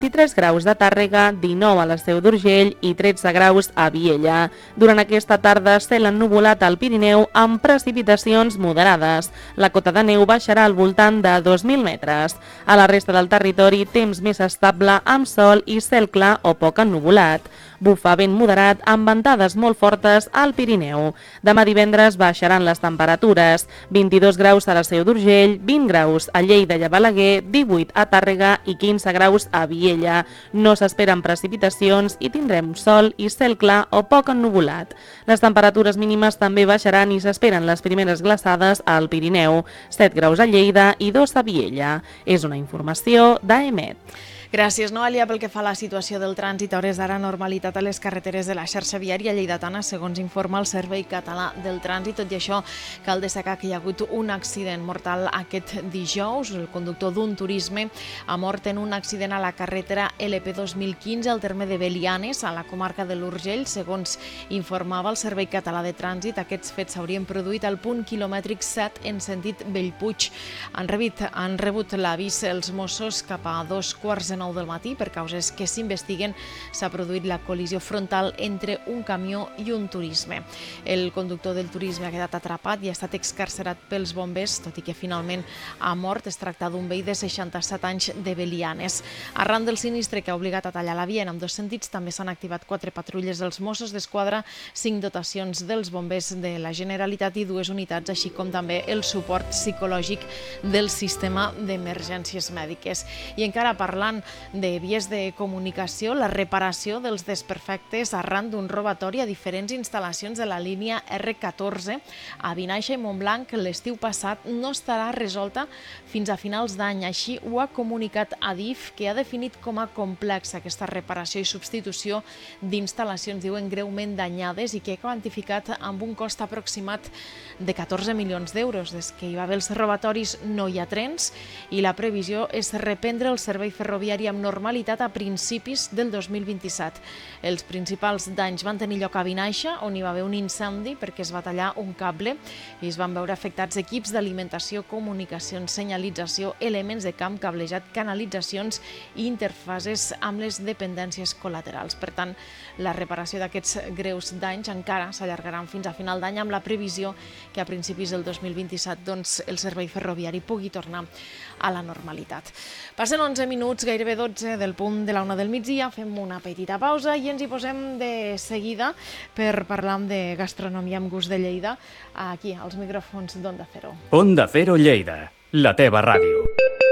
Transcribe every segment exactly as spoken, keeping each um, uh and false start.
vint-i-tres graus a Tàrrega, dinou a la Seu d'Urgell i tretze graus a Viella. Durant aquesta tarda, cel ennuvolat al Pirineu amb precipitacions moderades. La cota de neu baixarà al voltant de dos mil metres. A la resta del territori, temps més estable amb sol i cel clar o poc ennuvolat. Bufa vent moderat amb ventades molt fortes al Pirineu. Demà divendres baixaran les temperatures. vint-i-dos graus a la Seu d'Urgell, vint graus a Lleida i a Balaguer, divuit a Tàrrega i quinze graus a Viella. No s'esperen precipitacions i tindrem sol i cel clar o poc ennuvolat. Les temperatures mínimes també baixaran i s'esperen les primeres glaçades al Pirineu, set graus a Lleida i dos a Viella. És una informació d'A E M E T. Gràcies, Noelia. Pel que fa a la situació del trànsit, a hores d'ara normalitat a les carreteres de la xarxa viària lleidatana, segons informa el Servei Català del Trànsit. Tot i això, cal destacar que hi ha hagut un accident mortal aquest dijous. El conductor d'un turisme ha mort en un accident a la carretera L P dos mil quinze al terme de Belianes, a la comarca de l'Urgell. Segons informava el Servei Català de Trànsit, aquests fets s'haurien produït al punt quilomètric set en sentit Bellpuig. Han rebut, han rebut l'avís els Mossos cap a dos quarts de nou del matí. Per causes que s'investiguen, s'ha produït la col·lisió frontal entre un camió i un turisme. El conductor del turisme ha quedat atrapat i ha estat excarcerat pels bombers, tot i que finalment ha mort. Es tracta d'un veí de seixanta-set anys de Belianes. Arran del sinistre que ha obligat a tallar la via en ambdós sentits, també s'han activat quatre patrulles dels Mossos d'Esquadra, cinc dotacions dels bombers de la Generalitat i dues unitats, així com també el suport psicològic del sistema d'emergències mèdiques. I encara parlant de vies de comunicació, la reparació dels desperfectes arran d'un robatori a diferents instal·lacions de la línia R catorze a Vinaixa i Montblanc l'estiu passat no estarà resolta fins a finals d'any. Així ho ha comunicat Adif, que ha definit com a complexa aquesta reparació i substitució d'instal·lacions, diuen, greument danyades, i que ha quantificat amb un cost aproximat de catorze milions d'euros. Des que hi va haver els robatoris no hi ha trens i la previsió és reprendre el servei ferroviari amb normalitat a principis del dos mil vint-i-set. Els principals danys van tenir lloc a Vinaixa, on hi va haver un incendi perquè es va tallar un cable i es van veure afectats equips d'alimentació, comunicacions, senyalització, elements de camp, cablejat, canalitzacions i interfases amb les dependències col·laterals. Per tant, la reparació d'aquests greus danys encara s'allargaran fins a final d'any, amb la previsió que a principis del dos mil vint-i-set doncs, el servei ferroviari pugui tornar a la normalitat. Passen onze minuts, gairebé dotze del punt de la una del migdia, fem una petita pausa i ens hi posem de seguida per parlar de gastronomia amb gust de Lleida, aquí als micròfons d'Onda Cero. Onda Cero Lleida, la teva ràdio.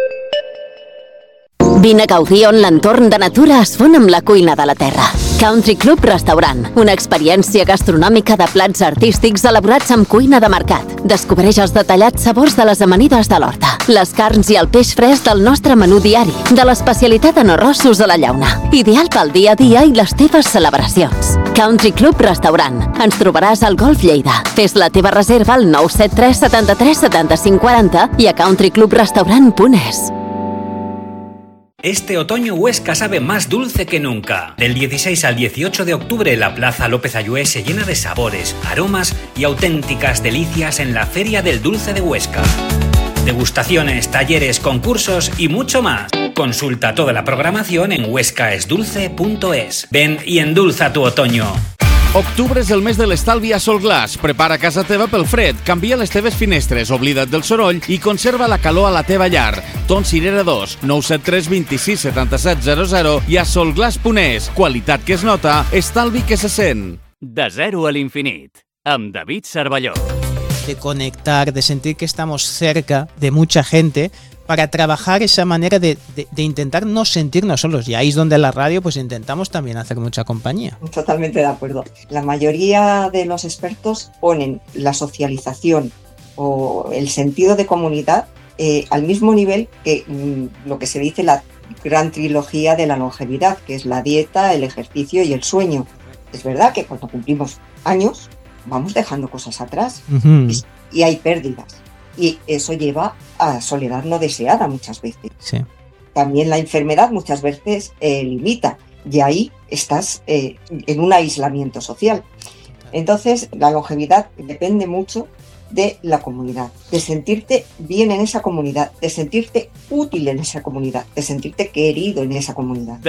Vine a gaudir on l'entorn de natura es fon amb la cuina de la terra. Country Club Restaurant, una experiència gastronòmica de plats artístics elaborats amb cuina de mercat. Descobreix els detallats sabors de les amanides de l'horta, les carns i el peix fresc del nostre menú diari, de l'especialitat en arrossos a la llauna. Ideal pel dia a dia i les teves celebracions. Country Club Restaurant. Ens trobaràs al Golf Lleida. Fes la teva reserva al nou set tres setanta-tres setanta-cinc quaranta i a country club restaurant punt es. Este otoño Huesca sabe más dulce que nunca. Del dieciséis al dieciocho de octubre la Plaza López Ayué se llena de sabores, aromas y auténticas delicias en la Feria del Dulce de Huesca. Degustaciones, talleres, concursos y mucho más. Consulta toda la programación en huesca es dulce punto es. Ven y endulza tu otoño. Octubre és el mes de l'estalvi a Solglass. Prepara casa teva pel fred, canvia les teves finestres, oblida't del soroll i conserva la calor a la teva llar. Ton Cirera dos, nou set tres dos sis set set zero zero i a solglass punt es. Qualitat que es nota, estalvi que se sent. De zero a l'infinit, amb David Cervelló. De conectar, de sentir que estamos cerca de mucha gente para trabajar esa manera de, de, de intentar no sentirnos solos. Y ahí es donde la radio pues intentamos también hacer mucha compañía. Totalmente de acuerdo. La mayoría de los expertos ponen la socialización o el sentido de comunidad eh, al mismo nivel que mm, lo que se dice la gran trilogía de la longevidad, que es la dieta, el ejercicio y el sueño. Es verdad que cuando cumplimos años vamos dejando cosas atrás uh-huh. y, y hay pérdidas. Y eso lleva a soledad no deseada muchas veces. Sí. También la enfermedad muchas veces eh, limita y ahí estás eh, en un aislamiento social. Entonces la longevidad depende mucho de la comunidad, de sentirte bien en esa comunidad, de sentirte útil en esa comunidad, de sentirte querido en esa comunidad.